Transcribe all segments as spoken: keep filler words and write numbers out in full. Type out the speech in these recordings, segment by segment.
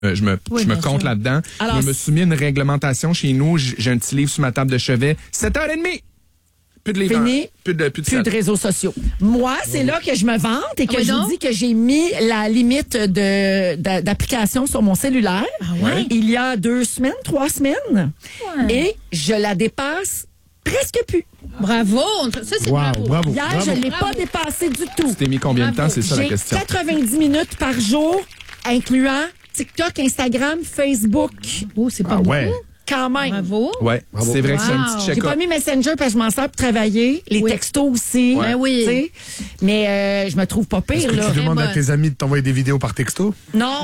Euh, je me, Oui, je me bien compte sûr. là-dedans. Alors, je me suis mis une réglementation chez nous. J'ai j'ai un petit livre sur ma table de chevet. sept heures trente. Plus de livres. Fini. Plus de, plus de, Plus sept. de réseaux sociaux. Moi, c'est là que je me vante et que Ah oui, je vous donc? dis que j'ai mis la limite de d'a- d'application sur mon cellulaire. ouais? Il y a deux semaines, trois semaines. Ouais. Et je la dépasse presque plus. Bravo. Ça, c'est Wow, bravo. bravo. Hier, bravo. je ne l'ai Bravo. pas dépassé du tout. Tu t'es mis combien de temps? Bravo. C'est ça la J'ai question. quatre-vingt-dix minutes par jour, incluant TikTok, Instagram, Facebook. Oh, c'est pas Ah beaucoup. ouais. Quand même. Bravo. Ouais, Bravo. c'est vrai que c'est un Wow. petit J'ai check-up. pas mis Messenger parce que je m'en sers pour travailler. Les Oui. textos aussi. Ben oui. tu sais. Mais euh, je me trouve pas Est-ce pire, que là. tu demandes à bonne. tes amis de t'envoyer des vidéos par texto? Non.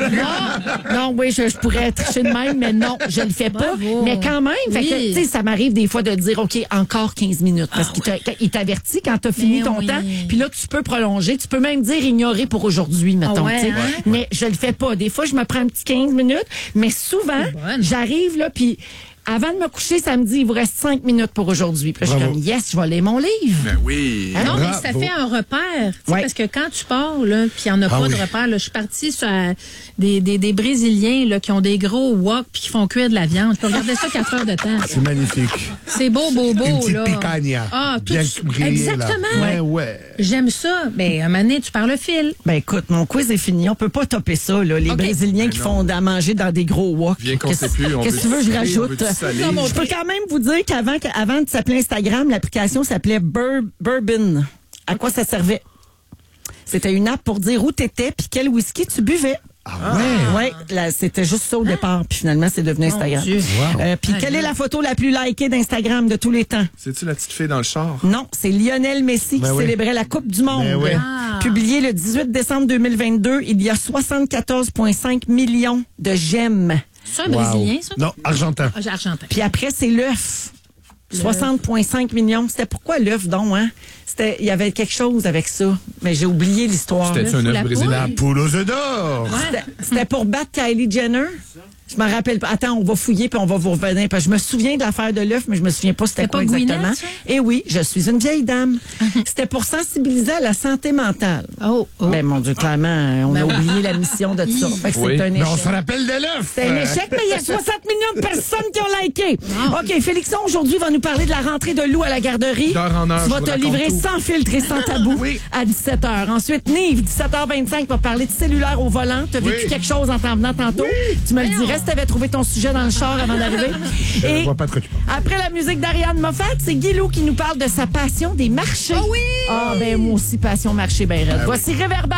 Non. Non, oui, je, je pourrais tricher de même, mais non, je le fais pas. Bravo. Mais quand même, fait que, Oui. tu sais, ça m'arrive des fois de dire, OK, encore quinze minutes. Parce qu'il t'a- il t'avertit quand t'as fini Mais ton oui. temps. Puis là, tu peux prolonger. Tu peux même dire ignorer pour aujourd'hui, mettons. ouais, tu sais. hein? Mais je le fais pas. Des fois, je me prends un petit quinze minutes. Mais souvent, C'est bonne. j'arrive là, puis avant de me coucher, ça me dit, il vous reste cinq minutes pour aujourd'hui. Puis là, je suis Bravo. comme, yes, je vais lire mon livre. Ben oui. Hein? Non, mais Bravo. ça fait un repère. Tu sais, Ouais. Parce que quand tu pars, là, puis il n'y en a Ah pas oui. de repère, là, je suis partie sur euh, des, des, des Brésiliens là, qui ont des gros wok puis qui font cuire de la viande. Je peux regarder ça quatre heures de temps. C'est magnifique. C'est beau, beau, beau. Une petite là. picanha. Ah, tout Bien ça. grillée, là. Exactement. Ouais, ouais. J'aime ça. Ben, à un moment donné, tu parles le fil. Ben écoute, mon quiz est fini. On peut pas topper ça, là. Les OK. Brésiliens qui font à manger dans des gros wok. Bien qu'on Qu'est-ce- sait plus, on Qu'est-ce que tu veut veux, je sucrer, on rajoute? veut-tu saler? Non, je peux quand même vous dire qu'avant avant de s'appeler Instagram, l'application s'appelait Bur- Bourbon. À quoi ça servait? C'était une app pour dire où t'étais puis quel whisky tu buvais. Ah ouais. Ouais, là, c'était juste ça au départ, puis finalement c'est devenu Instagram. Dieu. Wow. Euh, puis Ah, quelle est non. la photo la plus likée d'Instagram de tous les temps? C'est-tu la petite fille dans le char? Non, c'est Lionel Messi Ben qui oui. célébrait la Coupe du Monde. Ben oui. Ah. Publié le dix-huit décembre deux mille vingt-deux, il y a soixante-quatorze virgule cinq millions de j'aime. C'est un Wow. Brésilien, ça? Non, argentin. Ah, j'ai argentin. Puis après, c'est l'œuf. soixante virgule cinq millions. C'était pourquoi l'œuf, donc, hein? C'était, il y avait quelque chose avec ça. Mais j'ai oublié l'histoire. C'était-tu là. un la œuf brésilien? La poule aux œufs d'or. C'était, c'était pour battre Kylie Jenner. Je m'en rappelle pas. Attends, on va fouiller puis on va vous revenir. Parce que je me souviens de l'affaire de l'œuf, mais je me souviens pas c'était C'était quoi pas Gwyneth, exactement. ça? Et oui, je suis une vieille dame. C'était pour sensibiliser à la santé mentale. Oh, oh. Ben, mon Dieu, clairement, on a Ben oui. oublié la mission de ça. Fait que Oui. c'est un Mais on échec. se rappelle de l'œuf. C'est un échec, mais il y a soixante millions de personnes qui ont liké. OK, Félixon, aujourd'hui, va nous parler de la rentrée de Lou à la garderie. D'heure en heure, Tu vas je vous te raconte livrer tout. sans filtre et sans tabou Oui. à dix-sept heures. Ensuite, Nive, dix-sept heures vingt-cinq, va parler de cellulaire au volant. Tu as vécu Oui. quelque chose en t'en venant tantôt. Tu me le dirais si tu avais trouvé ton sujet dans le char avant d'arriver. Je Et vois pas de quoi tu parles. après la musique d'Ariane Moffat, c'est Guilou qui nous parle de sa passion des marchés. Ah oui! Ah, ben moi aussi, passion marché, ben raide. Voici Réverbal.